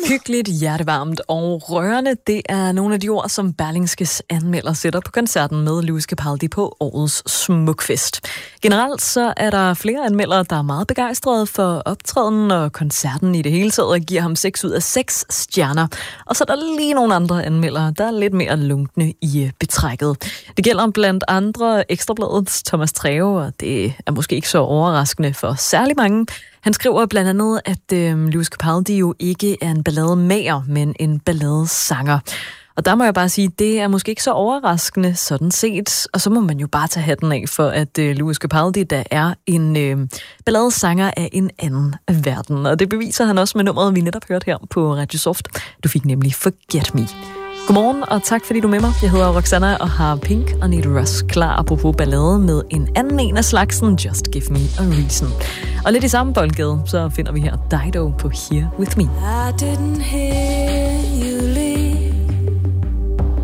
Hyggeligt, hjertevarmt og rørende, det er nogle af de ord, som Berlingskes anmelder sætter på koncerten med Lewis Capaldi på årets Smukfest. Generelt så er der flere anmeldere, der er meget begejstrede for optræden og koncerten i det hele taget, og giver ham 6 ud af 6 stjerner. Og så er der lige nogle andre anmeldere, der er lidt mere lunkne i betrækket. Det gælder blandt andre Ekstrabladets Thomas Treve, og det er måske ikke så overraskende for særlig mange. Han skriver blandt andet, at Lewis Capaldi jo ikke er en ballademager, men en balladesanger. Og der må jeg bare sige, det er måske ikke så overraskende sådan set. Og så må man jo bare tage hatten af for, at Lewis Capaldi, der er en balladesanger af en anden verden. Og det beviser han også med nummeret, vi netop hørte her på Radio Soft. Du fik nemlig Forget Me. Godmorgen, og tak fordi du er med mig. Jeg hedder Roxanna og har Pink og Nate Russ klar apropos ballade med en anden en af slagsen, Just Give Me a Reason. Og lidt i samme boldgade, så finder vi her Dido på Here With Me. I didn't hear